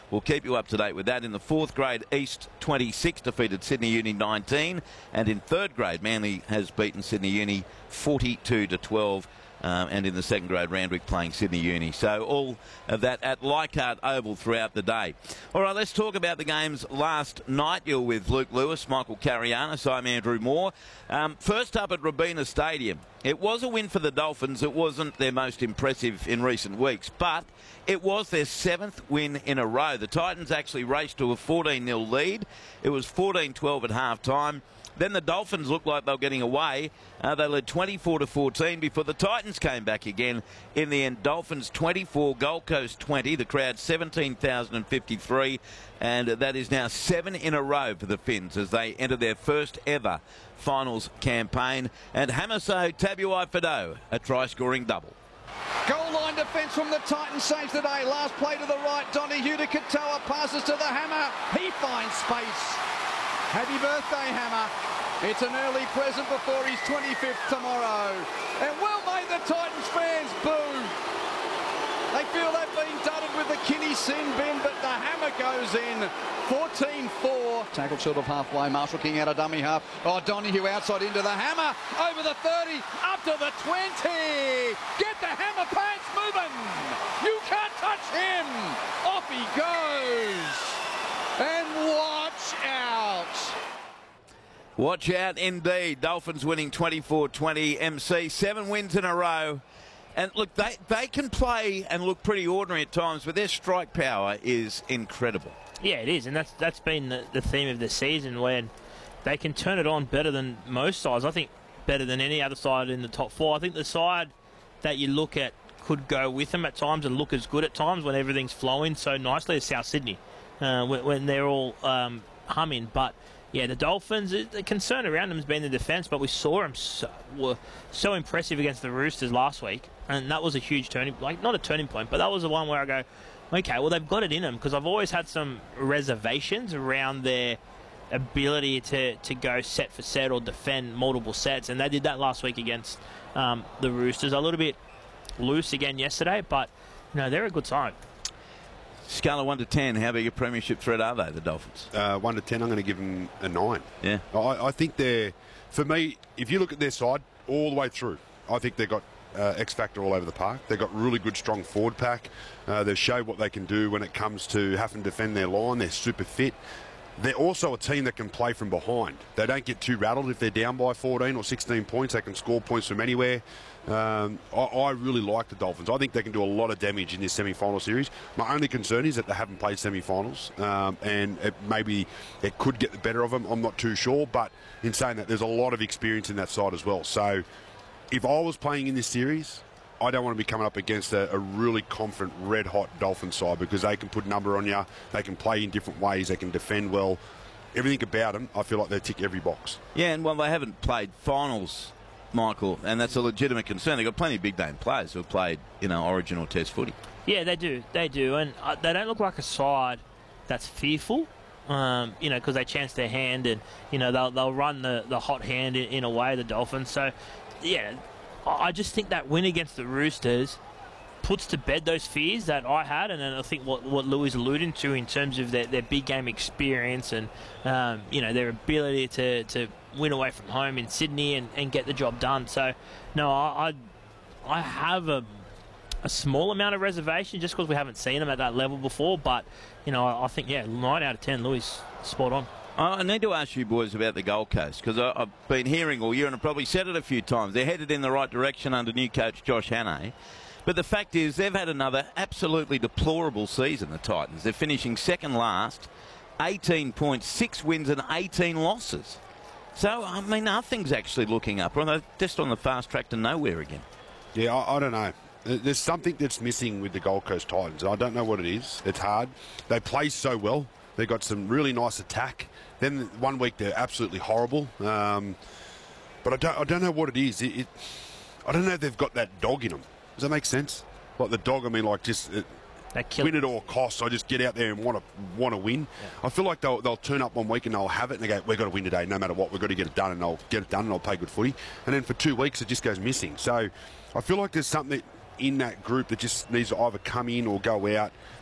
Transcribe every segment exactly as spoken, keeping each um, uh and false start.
we'll keep you up to date with that. In the fourth grade, East twenty-six defeated Sydney Uni nineteen, and in third grade, Manly has beaten Sydney Uni forty-two to twelve. Um, and in the second grade, Randwick playing Sydney Uni. So all of that at Leichhardt Oval throughout the day. All right, let's talk about the games last night. You're with Luke Lewis, Michael Carianis, I'm Andrew Moore. Um, first up at Robina Stadium. It was a win for the Dolphins. It wasn't their most impressive in recent weeks, but it was their seventh win in a row. The Titans actually raced to a fourteen nil lead. It was fourteen twelve at half-time. Then the Dolphins looked like they were getting away. Uh, they led twenty-four to fourteen before the Titans came back again. In the end, Dolphins twenty-four, Gold Coast twenty. The crowd seventeen thousand fifty-three. And that is now seven in a row for the Finns as they enter their first ever finals campaign. And Hamiso Tabuai-Fidow, a try-scoring double. Goal line defence from the Titans saves the day. Last play to the right. Donahue to Katoa. Passes to the Hammer. He finds space. Happy birthday, Hammer. It's an early present before his twenty-fifth tomorrow. And well may the Titans fans boo. They feel they've been dudded with the Kinney sin bin, but the Hammer goes in. fourteen four. Tackled short of halfway. Marshall King out of dummy half. Oh, Donahue outside into the Hammer. Over the thirty. Up to the twenty. Get the Hammer pants moving. You can't touch him. Off he goes. And watch out. Watch out indeed. Dolphins winning twenty-four twenty. M C, seven wins in a row. And look, they, they can play and look pretty ordinary at times, but their strike power is incredible. Yeah, it is, and that's that's been the, the theme of the season, when they can turn it on better than most sides. I think better than any other side in the top four. I think the side that you look at could go with them at times and look as good at times when everything's flowing so nicely is South Sydney, uh, when, when they're all um, humming. But yeah, the Dolphins, the concern around them has been the defence, but we saw them so, were so impressive against the Roosters last week, and that was a huge turning, like not a turning point, but that was the one where I go, okay, well, they've got it in them, because I've always had some reservations around their ability to, to go set for set or defend multiple sets, and they did that last week against um, the Roosters. A little bit loose again yesterday, but you know, they're a good side. Scale of one to ten, how big a premiership threat are they, the Dolphins? Uh, one to ten, I'm going to give them a nine. Yeah. I, I think they're, for me, if you look at their side all the way through, I think they've got uh, X factor all over the park. They've got really good, strong forward pack. Uh, they've showed what they can do when it comes to having to defend their line. They're super fit. They're also a team that can play from behind. They don't get too rattled if they're down by fourteen or sixteen points. They can score points from anywhere. Um, I, I really like the Dolphins. I think they can do a lot of damage in this semi-final series. My only concern is that they haven't played semi-finals, um, and it, maybe it could get the better of them. I'm not too sure, but in saying that, there's a lot of experience in that side as well. So if I was playing in this series, I don't want to be coming up against a, a really confident, red-hot Dolphin side, because they can put number on you, they can play in different ways, they can defend well. Everything about them, I feel like they tick every box. Yeah, and well, they haven't played finals, Michael, and that's a legitimate concern. They've got plenty of big-name players who have played, you know, Origin or Test footy. Yeah, they do. They do. And uh, they don't look like a side that's fearful, um, you know, because they chance their hand and, you know, they'll, they'll run the, the hot hand in, in a way, the Dolphins. So, yeah, I just think that win against the Roosters puts to bed those fears that I had, and then I think what, what Louis alluding to in terms of their, their big game experience and, um, you know, their ability to, to win away from home in Sydney and, and get the job done. So, no, I I, I have a, a small amount of reservation just because we haven't seen them at that level before, but, you know, I, I think, yeah, nine out of ten, Louis, spot on. I need to ask you boys about the Gold Coast, because I've been hearing all year, and I've probably said it a few times, they're headed in the right direction under new coach Josh Hannay. But the fact is, they've had another absolutely deplorable season, the Titans. They're finishing second last, eighteen points, six wins and eighteen losses. So, I mean, nothing's actually looking up. They're just on the fast track to nowhere again. Yeah, I, I don't know. There's something that's missing with the Gold Coast Titans. I don't know what it is. It's hard. They play so well. They've got some really nice attack. Then one week they're absolutely horrible. Um, but I don't, I don't know what it is. It, it, I don't know if they've got that dog in them. Does that make sense? Like the dog, I mean, like just it, win at all costs. I just get out there and want to want to win. Yeah. I feel like they'll they'll turn up one week and they'll have it and they go, we've got to win today, no matter what. We've got to get it done, and they'll get it done and they'll play good footy. And then for two weeks it just goes missing. So I feel like there's something in that group that just needs to either come in or go out.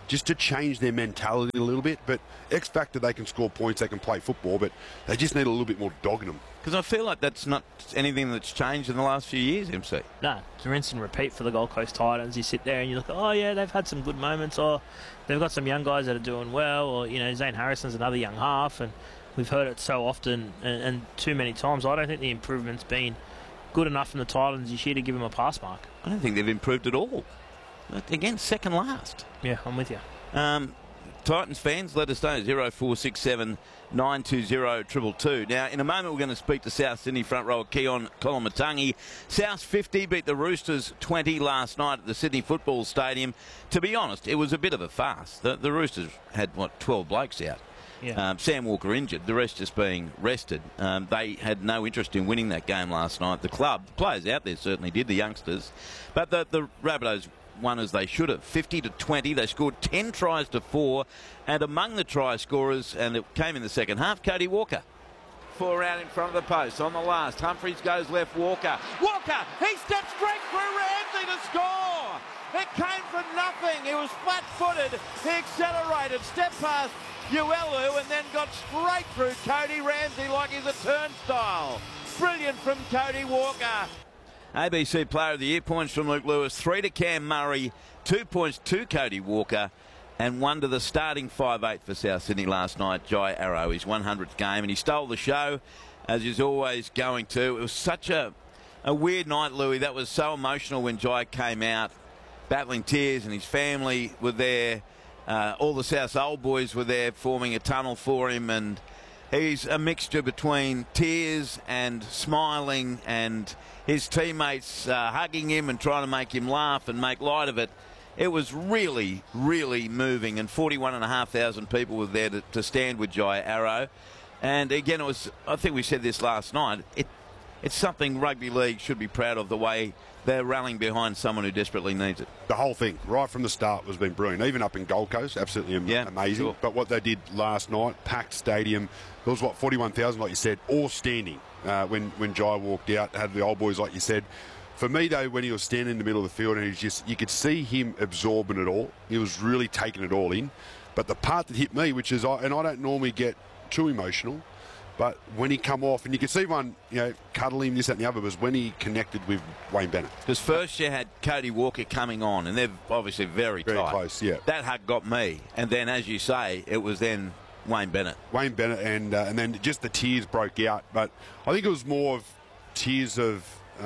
just to change their mentality a little bit. But X Factor, they can score points, they can play football, but they just need a little bit more dog in them. Because I feel like that's not anything that's changed in the last few years, M C. No, it's a rinse and repeat for the Gold Coast Titans. You sit there and you look, oh yeah, they've had some good moments, or they've got some young guys that are doing well, or you know, Zane Harrison's another young half, and we've heard it so often and, and too many times. I don't think the improvement's been good enough from the Titans this year to give them a pass mark. I don't think they've improved at all. But again, second last. Yeah, I'm with you. Um, Titans fans, let us know, zero four six seven nine two zero two two. Now, in a moment, we're going to speak to South Sydney front rower Keon Kolomatangi. South fifty beat the Roosters twenty last night at the Sydney Football Stadium. To be honest, it was a bit of a farce. The, the Roosters had, what, twelve blokes out. Yeah. Um, Sam Walker injured, the rest just being rested. Um, they had no interest in winning that game last night. The club, the players out there certainly did, the youngsters. But the, the Rabbitohs won as they should have, fifty to twenty. They scored ten tries to four, and among the try scorers, and it came in the second half, Cody Walker. Four out in front of the post on the last. Humphries goes left, Walker. Walker, he steps straight through Ramsey to score. It came from nothing. He was flat-footed. He accelerated, stepped past Uelu, and then got straight through Cody Ramsey like he's a turnstile. Brilliant from Cody Walker. A B C Player of the Year points from Luke Lewis, three to Cam Murray, two points to Cody Walker, and one to the starting five eight for South Sydney last night, Jai Arrow, his one hundredth game, and he stole the show, as he's always going to. It was such a, a weird night, Louis. That was so emotional when Jai came out, battling tears, and his family were there. Uh, all the South old boys were there forming a tunnel for him, and he's a mixture between tears and smiling and his teammates uh, hugging him and trying to make him laugh and make light of it. It was really, really moving, and forty-one and a half thousand people were there to, to stand with Jai Arrow. And again, it was, I think we said this last night, it, it's something rugby league should be proud of, the way they're rallying behind someone who desperately needs it. The whole thing, right from the start, was been brilliant. Even up in Gold Coast, absolutely am- yeah, amazing. Sure. But what they did last night, packed stadium, there was, what, forty-one thousand, like you said, all standing uh, when, when Jai walked out, had the old boys, like you said. For me, though, when he was standing in the middle of the field, and he was just, you could see him absorbing it all. He was really taking it all in. But the part that hit me, which is, and I don't normally get too emotional, but when he come off, and you could see one, you know, cuddle him, this, that, and the other, was when he connected with Wayne Bennett. Because first you had Cody Walker coming on, and they're obviously very, Very tight. close, yeah. That hug got me. And then, as you say, it was then Wayne Bennett. Wayne Bennett, and uh, and then just the tears broke out. But I think it was more of tears of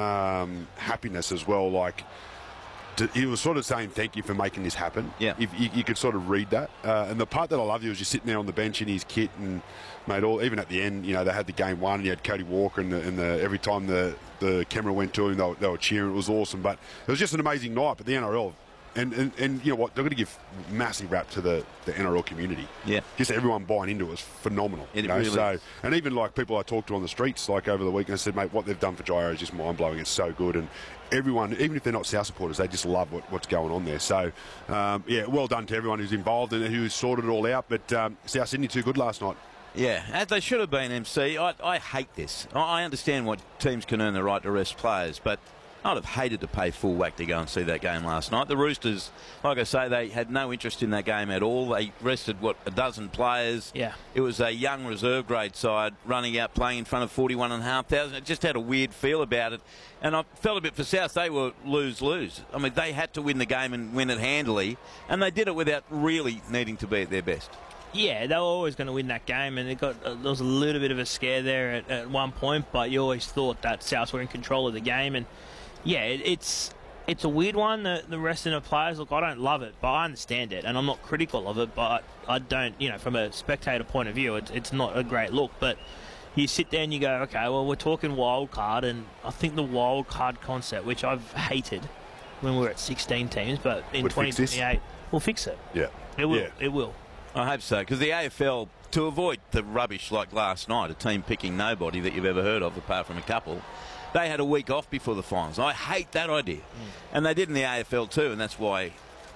um, happiness as well. Like, to, he was sort of saying thank you for making this happen. Yeah. If you, you could sort of read that. Uh, and the part that I loved, he was just sitting there on the bench in his kit, and made all, even at the end, you know, they had the game won, and you had Cody Walker, and, the, and the, every time the, the camera went to him, they were, they were cheering. It was awesome. But it was just an amazing night. But the N R L, and, and, and you know what, they're going to give massive rap to the, the N R L community. Yeah. Just everyone buying into it was phenomenal. It you know? really so, is. and even like people I talked to on the streets, like over the weekend, I said, mate, what they've done for Gyro is just mind blowing. It's so good, and everyone, even if they're not South supporters, they just love what, what's going on there. So, um, yeah, well done to everyone who's involved and who's sorted it all out. But um, South Sydney too good last night. Yeah, as they should have been, M C. I, I hate this. I understand what teams can earn the right to rest players, but I'd have hated to pay full whack to go and see that game last night. The Roosters, like I say, they had no interest in that game at all. They rested, what, a dozen players. Yeah. It was a young reserve grade side running out playing in front of forty-one and a half thousand. It just had a weird feel about it. And I felt a bit for South, they were lose-lose. I mean, they had to win the game and win it handily, and they did it without really needing to be at their best. Yeah, they were always going to win that game, and it got uh, there was a little bit of a scare there at, at one point, but you always thought that South were in control of the game. And yeah, it, it's it's a weird one. The, the rest of the players, look, I don't love it, but I understand it, and I'm not critical of it, but I don't, you know, from a spectator point of view, it's, it's not a great look. But you sit there and you go, okay, well, we're talking wild card, and I think the wild card concept, which I've hated when we were at sixteen teams, but in Would twenty twenty-eight, we'll fix it. Yeah. It will. Yeah. It will. I hope so, because the A F L, to avoid the rubbish like last night, a team picking nobody that you've ever heard of apart from a couple, they had a week off before the finals. I hate that idea. Mm. And they did in the A F L too, and that's why,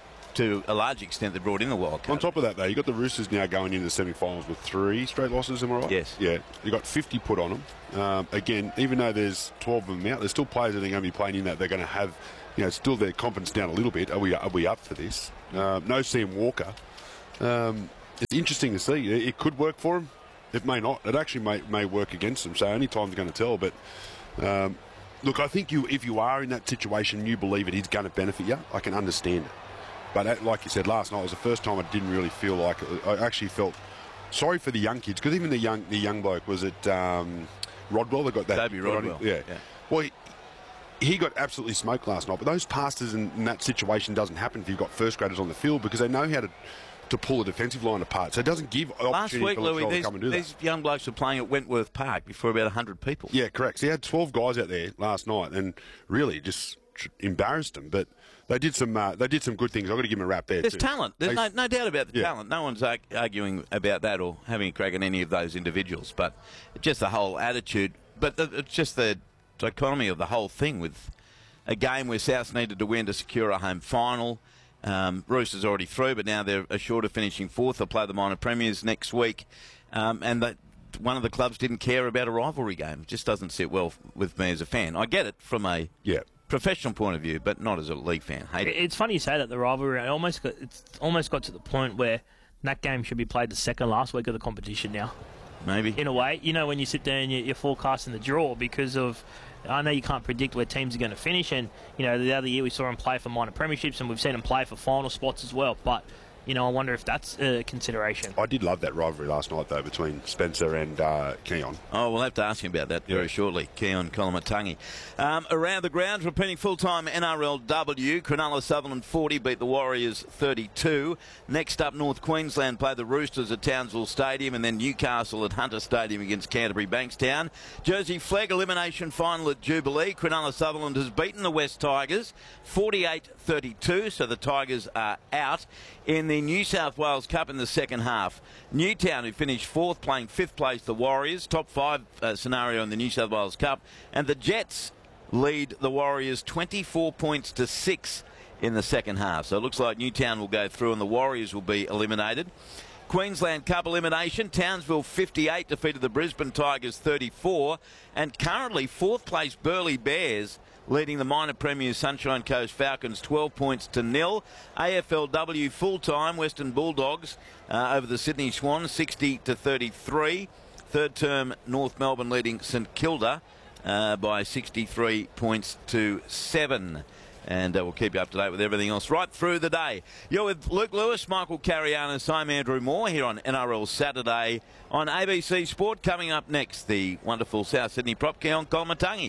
to a large extent, they brought in the wild card. On top of that, though, you've got the Roosters now going into the semi-finals with three straight losses, am I right? Yes. Yeah. You've got fifty put on them. Um, again, even though there's twelve of them out, there's still players that are going to be playing in that. They're going to have, you know, still their confidence down a little bit. Are we, are we up for this? uh, no Sam Walker. Um, it's interesting to see. It, it could work for him. It may not. It actually may, may work against him. So only time's going to tell. But um, look, I think you, if you are in that situation and you believe it is going to benefit you, I can understand it. But at, like you said, last night was the first time I didn't really feel like it. I actually felt sorry for the young kids, because even the young the young bloke, was it um, Rodwell? They got that. Davey Rodwell. Yeah. yeah. Well, he, he got absolutely smoked last night. But those passes in, in that situation doesn't happen if you've got first graders on the field, because they know how to to pull a defensive line apart. So it doesn't give Last opportunity week, for Louis, Latrell these, to come and do these that. young blokes were playing at Wentworth Park before about one hundred people. Yeah, correct. So he had twelve guys out there last night, and really just embarrassed them. But they did some uh, they did some good things. I've got to give them a rap there. There's too. talent. There's They- no, no doubt about the Yeah. talent. No one's arg- arguing about that or having a crack at any of those individuals. But just the whole attitude. But the, it's just the dichotomy of the whole thing, with a game where South needed to win to secure a home final. Um, Roosters already through, but now they're assured of finishing fourth. They'll play the minor premiers next week. Um, and that one of the clubs didn't care about a rivalry game. It just doesn't sit well with me as a fan. I get it from a Yeah. professional point of view, but not as a league fan. Hate it. It's funny you say that, the rivalry. It almost got, it's almost got to the point where that game should be played the second last week of the competition now. Maybe. In a way, you know, when you sit there and you- you're forecasting the draw, because of, I know you can't predict where teams are going to finish, and you know the other year we saw them play for minor premierships, and we've seen them play for final spots as well. But you know, I wonder if that's a consideration. I did love that rivalry last night, though, between Spencer and uh, Keon. Oh, we'll have to ask him about that very Yeah. shortly. Keon Kolomatangi. Um, around the grounds, repeating full-time N R L W. Cronulla Sutherland forty beat the Warriors thirty-two. Next up, North Queensland play the Roosters at Townsville Stadium, and then Newcastle at Hunter Stadium against Canterbury Bankstown. Jersey Flegg elimination final at Jubilee. Cronulla Sutherland has beaten the West Tigers forty-eight thirty-two, so the Tigers are out. In the New South Wales Cup in the second half, Newtown, who finished fourth, playing fifth place the Warriors, top five uh, scenario in the New South Wales Cup, and the Jets lead the Warriors twenty-four points to six in the second half. So it looks like Newtown will go through and the Warriors will be eliminated. Queensland Cup elimination, Townsville fifty-eight defeated the Brisbane Tigers thirty-four, and currently fourth place Burleigh Bears leading the minor premiers Sunshine Coast Falcons twelve points to nil. A F L W full-time Western Bulldogs uh, over the Sydney Swans sixty to thirty-three. Third term North Melbourne leading St Kilda uh, by sixty-three points to seven. And uh, we'll keep you up to date with everything else right through the day. You're with Luke Lewis, Michael Carianis, I'm Andrew Moore here on N R L Saturday on A B C Sport. Coming up next, the wonderful South Sydney prop, Keon Kolomatangi.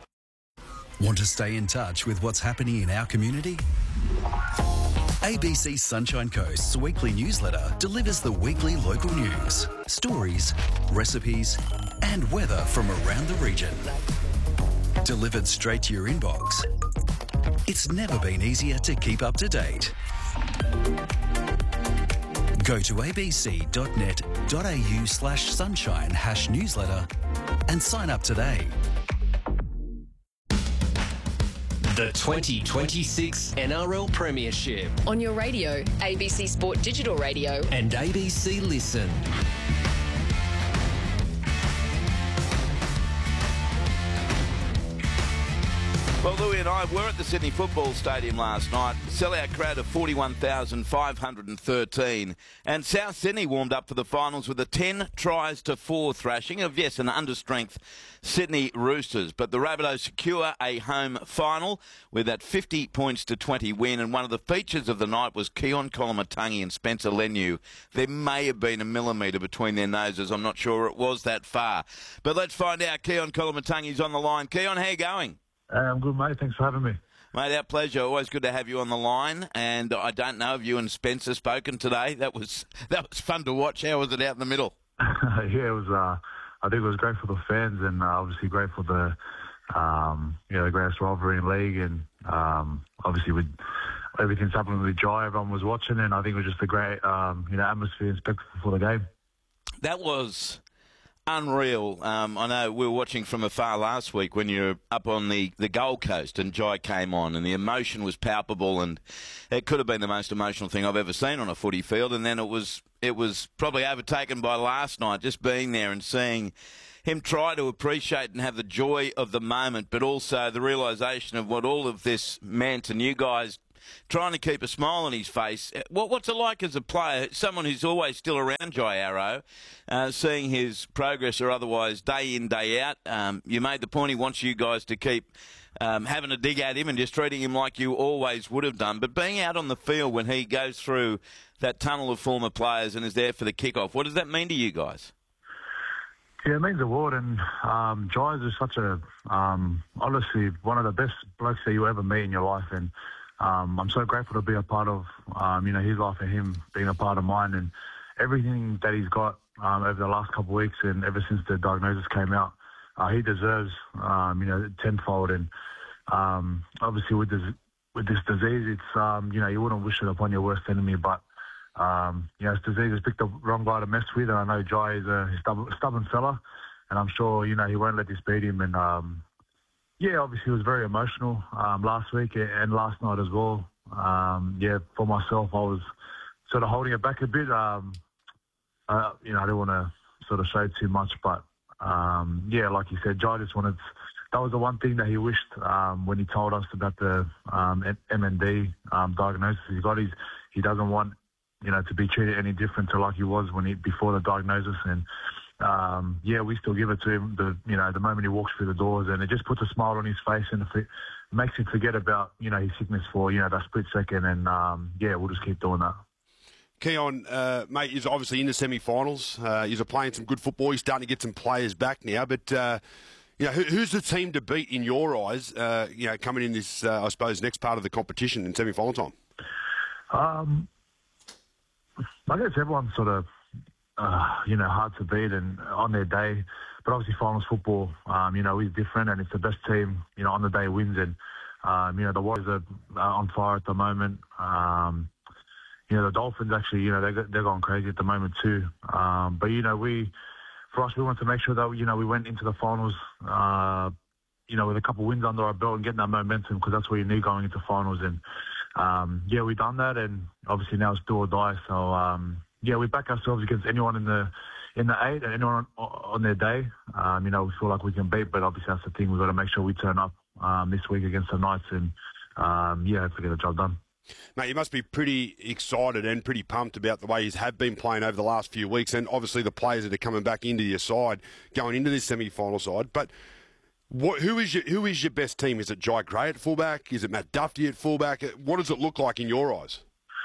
Want to stay in touch with what's happening in our community? A B C Sunshine Coast's weekly newsletter delivers the weekly local news, stories, recipes, and weather from around the region. Delivered straight to your inbox. It's never been easier to keep up to date. Go to abc.net.au slash sunshine hash newsletter and sign up today. The twenty twenty-six N R L Premiership On your radio, A B C Sport Digital Radio. and A B C Listen. Well, Louis and I were at the Sydney Football Stadium last night. Sellout crowd of forty-one thousand five hundred thirteen. And South Sydney warmed up for the finals with a ten tries to four thrashing of, yes, an understrength Sydney Roosters. But the Rabbitohs secure a home final with that fifty points to twenty win. And one of the features of the night was Keon Kolomatangi and Spencer Leniu. There may have been a millimetre between their noses. I'm not sure it was that far. But let's find out. Keon Kolomatangi's on the line. Keon, how you going? Hey, I'm good, mate. Thanks for having me. Mate, our pleasure. Always good to have you on the line. And I don't know if you and Spencer spoken today. That was that was fun to watch. How was it out in the middle? Yeah, it was. Uh, I think it was great for the fans, and uh, obviously great for the, um, you know, the greatest rivalry in league. And um, obviously, with everything's happening with Jai, everyone was watching, and I think it was just a great, um, you know, atmosphere and spectacle for the game. That was unreal. Um, I know we were watching from afar last week when you were up on the, the Gold Coast and Jai came on, and the emotion was palpable, and it could have been the most emotional thing I've ever seen on a footy field. And then it was it was probably overtaken by last night, just being there and seeing him try to appreciate and have the joy of the moment, but also the realisation of what all of this meant. And you guys trying to keep a smile on his face. What, what's it like as a player, someone who's always still around Jai Arrow, uh, seeing his progress or otherwise day in, day out? Um, you made the point he wants you guys to keep um, having a dig at him and just treating him like you always would have done. But being out on the field when he goes through that tunnel of former players and is there for the kickoff, what does that mean to you guys? Yeah, it means the world, and um, Jai is such a, um, honestly, one of the best blokes that you ever meet in your life, and um, I'm so grateful to be a part of, um, you know, his life and him being a part of mine, and everything that he's got um, over the last couple of weeks and ever since the diagnosis came out, uh, he deserves, um, you know, tenfold, and um, obviously with this with this disease, it's, um, you know, you wouldn't wish it upon your worst enemy, but Um, you know, this disease has picked the wrong guy to mess with, and I know Jai is a stubborn, stubborn fella, and I'm sure, you know, he won't let this beat him. And, um, yeah, obviously it was very emotional um, last week and last night as well. Um, yeah, for myself, I was sort of holding it back a bit. Um, uh, you know, I don't want to sort of show too much, but, um, yeah, like you said, Jai just wanted, that was the one thing that he wished um, when he told us about the um, M N D um, diagnosis he got. He's, he doesn't want, you know, to be treated any different to like he was when he before the diagnosis. And um, yeah, we still give it to him. The you know the moment he walks through the doors, and it just puts a smile on his face, and it makes him forget about you know his sickness for you know that split second. And um, yeah, we'll just keep doing that. Keon, uh, mate, is obviously in the semi-finals. Uh, he's playing some good football. He's starting to get some players back now. But uh, you know, who, who's the team to beat in your eyes? Uh, you know, coming in this, uh, I suppose, next part of the competition in semi-final time. Um. I guess everyone's sort of, uh, you know, hard to beat and on their day. But obviously finals football, um, you know, is different, and it's the best team, you know, on the day wins. And, um, you know, the Warriors are uh, on fire at the moment. Um, you know, the Dolphins actually, you know, they're, they're going crazy at the moment too. Um, but, you know, we, for us, we want to make sure that, you know, we went into the finals, uh, you know, with a couple of wins under our belt and getting that momentum, because that's what you need going into finals. And, Um, yeah, we've done that, and obviously now it's do or die. So um, yeah, we back ourselves against anyone in the in the eight and anyone on, on their day. Um, you know, we feel like we can beat, but obviously that's the thing. We've got to make sure we turn up um, this week against the Knights, and um, yeah, hopefully get the job done. Mate, you must be pretty excited and pretty pumped about the way you have been playing over the last few weeks, and obviously the players that are coming back into your side, going into this semi-final side. But What, who is your who is your best team? Is it Jai Gray at fullback? Is it Matt Duffy at fullback? What does it look like in your eyes?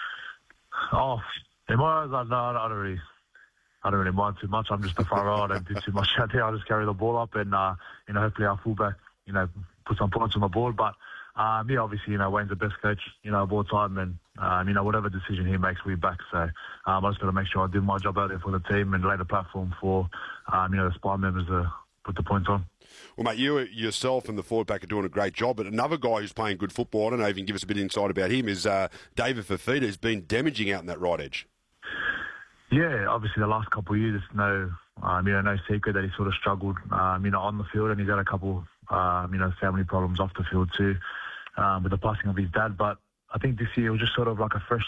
Oh, in my eyes, I, no, I don't really, I don't really mind too much. I'm just a front row. I don't do too much out there. I just carry the ball up, and uh, you know, hopefully our fullback, you know, put some points on the board. But um, yeah, obviously, you know, Wayne's the best coach, you know, of all time, and um, you know, whatever decision he makes, we back. So um, I just got to make sure I do my job out there for the team and lay the platform for, um, you know, the spy members to put the points on. Well, mate, you yourself and the forward pack are doing a great job. But another guy who's playing good football, I don't know if you can give us a bit of insight about him, is uh, David Fifita, who's been damaging out in that right edge. Yeah, obviously the last couple of years, it's no, um, you know, no secret that he sort of struggled, um, you know, on the field, and he's had a couple, um, you know, family problems off the field too, um, with the passing of his dad. But I think this year it was just sort of like a fresh,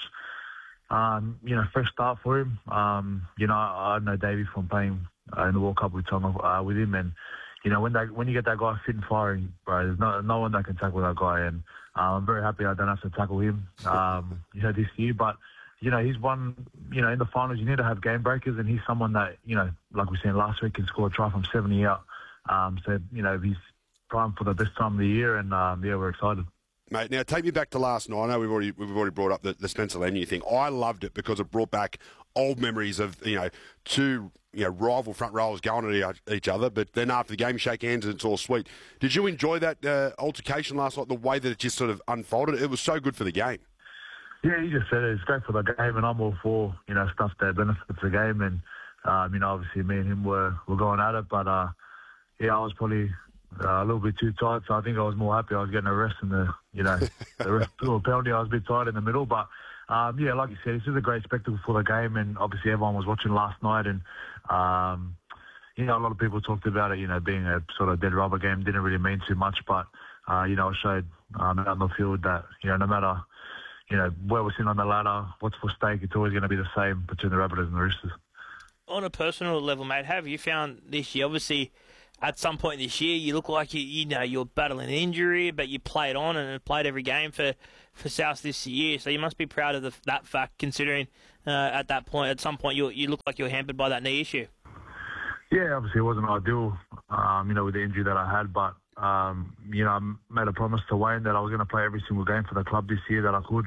um, you know, fresh start for him. Um, you know, I, I know Davey from playing uh, in the World Cup with Tonga uh, with him, and you know, when that when you get that guy fit and firing, bro, there's no no one that can tackle that guy, and uh, I'm very happy I don't have to tackle him, um, you know, this year. But you know, he's one. You know, in the finals, you need to have game breakers, and he's someone that, you know, like we said last week, can score a try from seventy out. Um, so you know, he's prime for the best time of the year, and um, yeah, we're excited. Mate, now take me back to last night. I know we've already we've already brought up the, the Spencer Leniu thing. I loved it because it brought back old memories of, you know, two, you know, rival front rowers going at each other, but then after the game, shake hands and it's all sweet. Did you enjoy that uh, altercation last night, the way that it just sort of unfolded? It was so good for the game. Yeah, you just said it. It's great for the game, and I'm all for, you know, stuff that benefits the game. And, um, you know, obviously me and him were, were going at it, but, uh, yeah, I was probably uh, a little bit too tight, so I think I was more happy I was getting a rest in the, you know, the rest of the penalty. I was a bit tight in the middle, but, um, yeah, like you said, this is a great spectacle for the game, and obviously everyone was watching last night, and, um, you know, a lot of people talked about it, you know, being a sort of dead rubber game didn't really mean too much, but, uh, you know, it showed um, out on the field that, you know, no matter, you know, where we're sitting on the ladder, what's for stake, it's always going to be the same between the Rabbitohs and the Roosters. On a personal level, mate, how have you found this year? Obviously, at some point this year, you look like you, you know you're battling an injury, but you played on and played every game for, for South this year. So you must be proud of the, that fact, considering uh, at that point, at some point, you you look like you're hampered by that knee issue. Yeah, obviously it wasn't ideal, um, you know, with the injury that I had, but um, you know, I made a promise to Wayne that I was going to play every single game for the club this year that I could.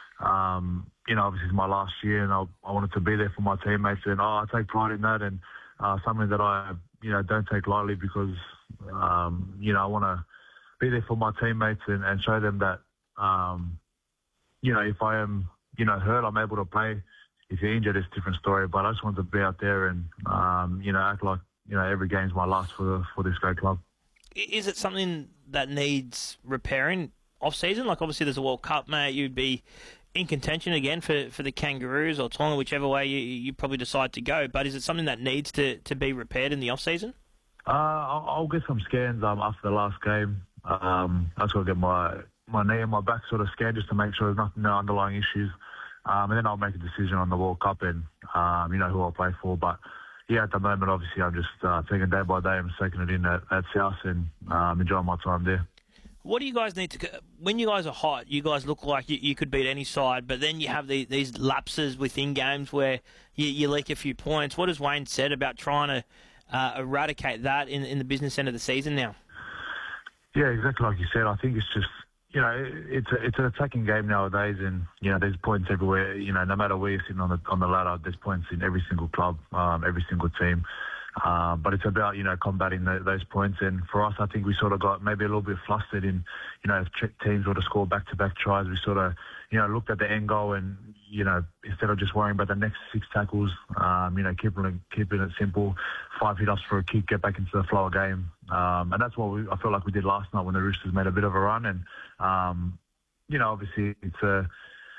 Um, you know, obviously it's my last year, and I, I wanted to be there for my teammates, and oh, I take pride in that, and uh, something that I, you know, don't take lightly because, um, you know, I want to be there for my teammates and, and show them that, um, you know, if I am, you know, hurt, I'm able to play. If you're injured, it's a different story. But I just want to be out there and, um, you know, act like, you know, every game's my last for the, for this great club. Is it something that needs repairing off season? Like obviously there's a World Cup, mate. You'd be in contention again for, for the Kangaroos or Tonga, whichever way you, you probably decide to go. But is it something that needs to, to be repaired in the off season? Uh, I'll, I'll get some scans um, after the last game. Um, I just got to get my my knee and my back sort of scanned just to make sure there's nothing, no underlying issues. Um, and then I'll make a decision on the World Cup and, um, you know, who I'll play for. But, yeah, at the moment, obviously, I'm just uh, taking day by day. I'm taking it in at, at South and um, enjoying my time there. What do you guys need to... When you guys are hot, you guys look like you, you could beat any side, but then you have the, these lapses within games where you, you leak a few points. What has Wayne said about trying to uh, eradicate that in, in the business end of the season now? Yeah, exactly like you said. I think it's just... You know, it's a, it's an attacking game nowadays, and you know, there's points everywhere. You know, no matter where you're sitting on the on the ladder, there's points in every single club, um, every single team. Uh, but it's about, you know, combating the, those points. And for us, I think we sort of got maybe a little bit flustered in, you know, if teams were to score back-to-back tries, we sort of, you know, looked at the end goal and, you know, instead of just worrying about the next six tackles, um, you know, keeping it, keeping it simple, five hit-ups for a kick, get back into the flow of game. Um, and that's what we, I feel like we did last night when the Roosters made a bit of a run. And, um, you know, obviously it's a,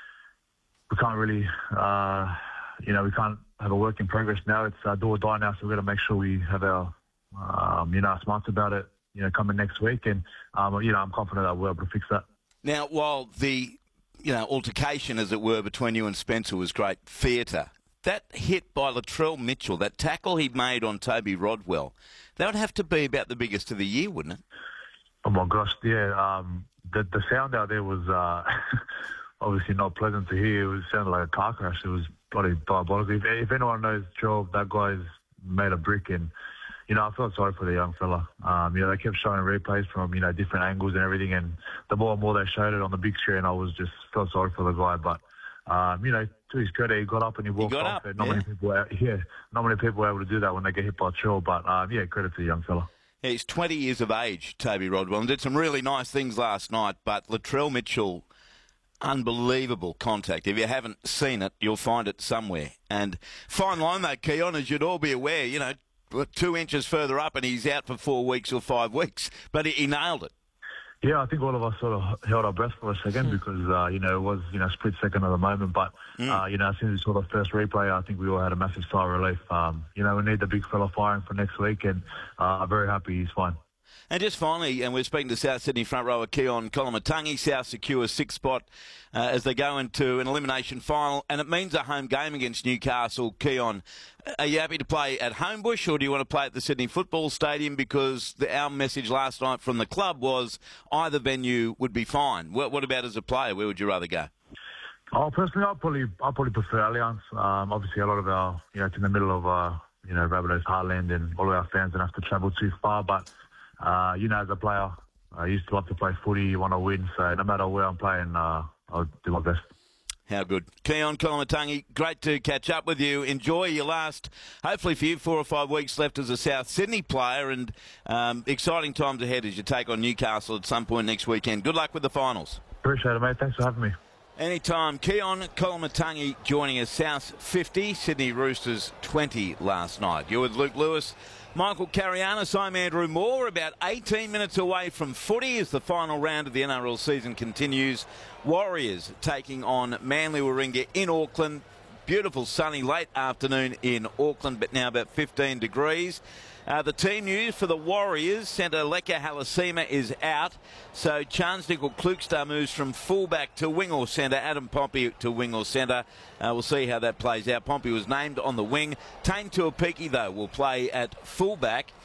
we can't really, uh, you know, we can't have a work in progress now. It's uh, do or die now, so we've got to make sure we have our, um, you know, our smarts about it, you know, coming next week. And, um, you know, I'm confident that we'll be able to fix that. Now, while the, you know, altercation, as it were, between you and Spencer was great theatre, that hit by Latrell Mitchell, that tackle he made on Toby Rodwell, that would have to be about the biggest of the year, wouldn't it? Oh, my gosh, yeah. Um, the, the sound out there was uh, obviously not pleasant to hear. It was, sounded like a car crash. It was bloody diabolical. If, if anyone knows Joel, that guy's made a brick, and, you know, I felt sorry for the young fella. Um, you know, they kept showing replays from, you know, different angles and everything, and the more and more they showed it on the big screen, I was just felt sorry for the guy. But, um, you know, to his credit, he got up and he walked he got off. Up, and not yeah. many people, were, yeah, not many people were able to do that when they get hit by Joel. But um, yeah, credit to the young fella. He's twenty years of age, Toby Rodwell, and did some really nice things last night. But Latrell Mitchell, unbelievable contact. If you haven't seen it, you'll find it somewhere. And fine line, though, Keon, as you'd all be aware, you know, two inches further up and he's out for four weeks or five weeks. But he, he nailed it. Yeah, I think all of us sort of held our breath for a second mm. because, uh, you know, it was, you know, split second at the moment. But, mm. uh, you know, as soon as we saw the first replay, I think we all had a massive sigh of relief. Um, you know, we need the big fella firing for next week, and uh, I'm very happy he's fine. And just finally, and we're speaking to South Sydney front rower Keon Koloamatangi. South secures sixth spot uh, as they go into an elimination final, and it means a home game against Newcastle. Keon, are you happy to play at Homebush, or do you want to play at the Sydney Football Stadium? Because the, our message last night from the club was either venue would be fine. What, what about as a player? Where would you rather go? Oh, personally, I probably I probably prefer Allianz. Um, obviously, a lot of our, you know, it's in the middle of, uh, you know, Rabbitohs heartland, and all of our fans don't have to travel too far, but. Uh, you know, as a player, I used to love to play footy, you want to win, so no matter where I'm playing, uh, I'll do my best. How good. Keon Koloamatangi, great to catch up with you. Enjoy your last, hopefully for you, four or five weeks left as a South Sydney player, and um, exciting times ahead as you take on Newcastle at some point next weekend. Good luck with the finals. Appreciate it, mate. Thanks for having me. Anytime. Keon Koloamatangi joining us. South fifty, Sydney Roosters twenty last night. You're with Luke Lewis. Michael Carianis, I'm Andrew Moore. About eighteen minutes away from footy as the final round of the N R L season continues. Warriors taking on Manly Warringah in Auckland. Beautiful sunny late afternoon in Auckland, but now about fifteen degrees. Uh, the team news for the Warriors, centre Leka Halasima is out, so Chance Nickel Klukestar moves from fullback to wing or centre, Adam Pompey to wing or centre. Uh, we'll see how that plays out. Pompey was named on the wing. Tane Tuapiki, though, will play at fullback,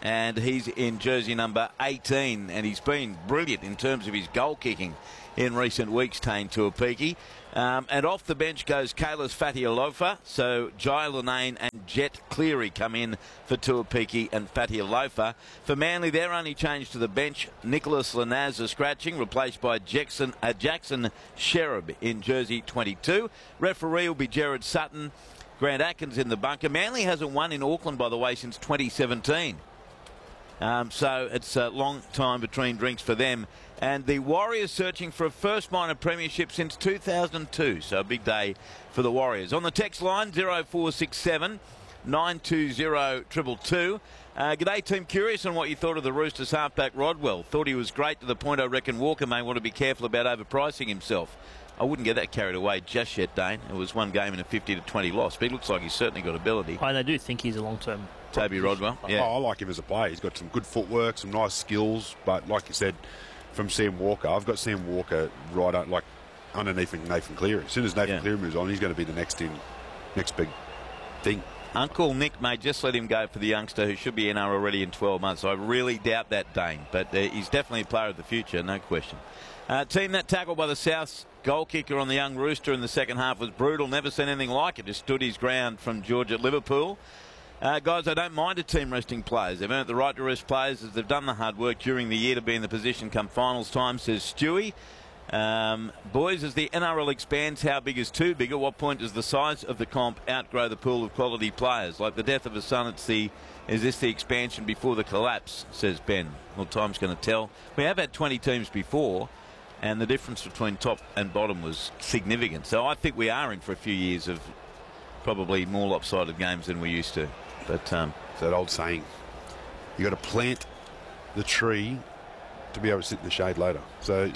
and he's in jersey number eighteen, and he's been brilliant in terms of his goal kicking in recent weeks, Tane Tuapiki. Um, and off the bench goes Kalis Fatialofa, so Jai Lanane and Jet Cleary come in for Tuapiki and Fatialofa. For Manly, their only change to the bench, Nicholas Lanaz scratching, replaced by Jackson, uh, Jackson Sherab in jersey twenty-two. Referee will be Jared Sutton. Grant Atkins in the bunker. Manly hasn't won in Auckland, by the way, since twenty seventeen. Um, so it's a long time between drinks for them. And the Warriors searching for a first minor premiership since two thousand two. So a big day for the Warriors. On the text line, zero four six seven, nine two zero, two two two. Uh, g'day, team. Curious on what you thought of the Roosters halfback Rodwell. Thought he was great to the point I reckon Walker may want to be careful about overpricing himself. I wouldn't get that carried away just yet, Dane. It was one game in a fifty to twenty loss, but he looks like he's certainly got ability. I do think he's a long-term... Toby Rodwell, yeah. Oh, I like him as a player. He's got some good footwork, some nice skills, but like you said, from Sam Walker, I've got Sam Walker right on, like underneath Nathan Cleary. As soon as Nathan Yeah. Cleary moves on, he's going to be the next in, next big thing. Uncle Nick may just let him go for the youngster who should be in already in twelve months. I really doubt that, Dane, but uh, he's definitely a player of the future, no question. Uh, team, that tackle by the Souths goal kicker on the young Rooster in the second half was brutal. Never seen anything like it. Just stood his ground from George at Liverpool. Uh, guys, I don't mind a team resting players. They've earned the right to rest players as they've done the hard work during the year to be in the position come finals time, says Stewie. Um, boys, as the N R L expands, how big is too big? At what point does the size of the comp outgrow the pool of quality players? Like the death of a son, it's the, is this the expansion before the collapse, says Ben. Well, time's going to tell. We have had twenty teams before, and the difference between top and bottom was significant. So I think we are in for a few years of probably more lopsided games than we used to. But um, It's that old saying, you got to plant the tree to be able to sit in the shade later. So,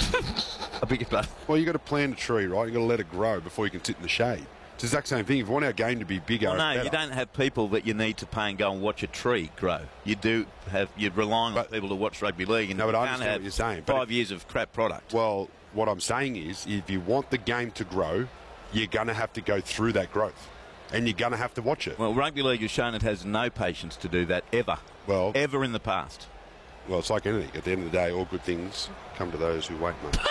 I beg your pardon. well, you got to plant a tree, right? You got to let it grow before you can sit in the shade. It's the exact same thing. If you want our game to be bigger, Well, no, and better, you don't have people that you need to pay and go and watch a tree grow. You do have, you're relying But- on people to watch rugby league, and No, you but I can't understand have what you're saying, but five years of crap product. Well, what I'm saying is, if you want the game to grow, you're going to have to go through that growth, and you're going to have to watch it. Well, rugby league has shown it has no patience to do that ever, Well, ever in the past. well, it's like anything. At the end of the day, all good things come to those who wait, mate.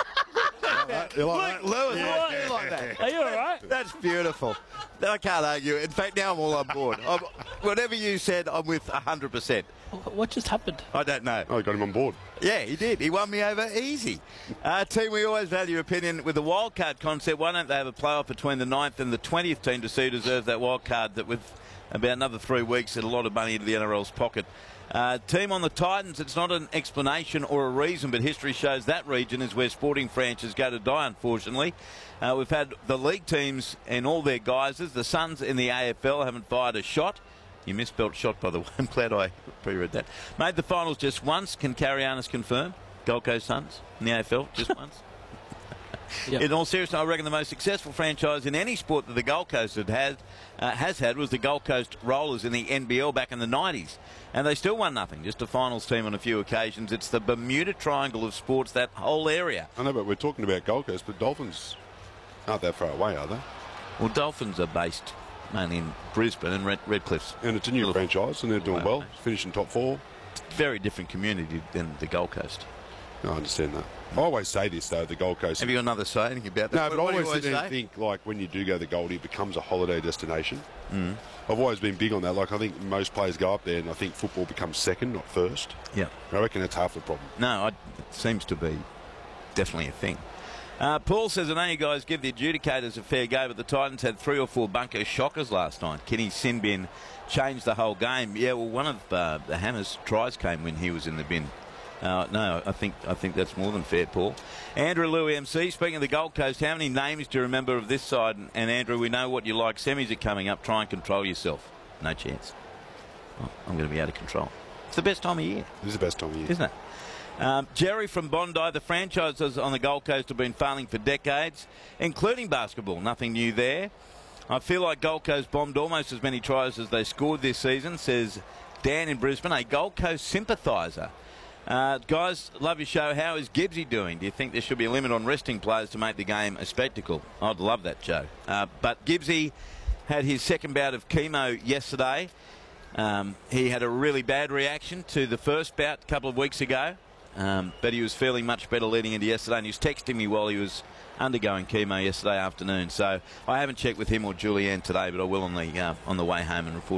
You like that? Lewis, I do like that. Are you all right? That's beautiful. I can't argue. In fact, now I'm all on board. I'm, whatever you said, I'm with one hundred percent. What just happened? I don't know. Oh, you got him on board. Yeah, he did. He won me over easy. Uh, team, we always value opinion with the wildcard concept. Why don't they have a playoff between the ninth and the twentieth team to see who deserves that wildcard? That with about another three weeks, and a lot of money into the N R L's pocket. Uh, team on the Titans, it's not an explanation or a reason, but history shows that region is where sporting franchises go to die, unfortunately. Uh, we've had the league teams in all their guises. The Suns in the A F L haven't fired a shot. You misspelled shot, by the way. I'm glad I pre-read that. Made the finals just once. Can Carianis confirm? Gold Coast Suns in the A F L just once? Yep. In all seriousness, I reckon the most successful franchise in any sport that the Gold Coast had had, uh, has had was the Gold Coast Rollers in the N B L back in the nineties. And they still won nothing, just a finals team on a few occasions. It's the Bermuda Triangle of sports, that whole area. I know, but we're talking about Gold Coast, but Dolphins aren't that far away, are they? Well, Dolphins are based mainly in Brisbane and Red, Redcliffe's. And it's a new Look, franchise, and they're doing Wow. well, finishing top four. very different community than the Gold Coast. No, I understand that. I always say this, though, the Gold Coast... Have you got another saying about that? No, What- but I what do you always always sit there say? and think, like, when you do go to the Goldie, it becomes a holiday destination. Mm. I've always been big on that. Like, I think most players go up there, and I think football becomes second, not first. Yeah. I reckon that's half the problem. No, I, it seems to be definitely a thing. Uh, Paul says, I know you guys give the adjudicators a fair go, but the Titans had three or four bunker shockers last night. Kenny Sinbin changed the whole game. Yeah, well, one of uh, the Hammers' tries came when he was in the bin. Uh, no, I think I think that's more than fair, Paul. Andrew Louie M C, speaking of the Gold Coast, how many names do you remember of this side? And, and Andrew, we know what you like. Semis are coming up. Try and control yourself. No chance. Oh, I'm going to be out of control. It's the best time of year, This is the best time of year. isn't it? Um, Jerry from Bondi, the franchises on the Gold Coast have been failing for decades, including basketball. Nothing new there. I feel like Gold Coast bombed almost as many tries as they scored this season, says Dan in Brisbane, a Gold Coast sympathiser. Uh, guys, love your show. How is Gibbsy doing? Do you think there should be a limit on resting players to make the game a spectacle? I'd love that, Joe. Uh, but Gibbsy had his second bout of chemo yesterday. Um, he had a really bad reaction to the first bout a couple of weeks ago, um, but he was feeling much better leading into yesterday, and he was texting me while he was undergoing chemo yesterday afternoon. So I haven't checked with him or Julianne today, but I will on the uh, on the way home and report.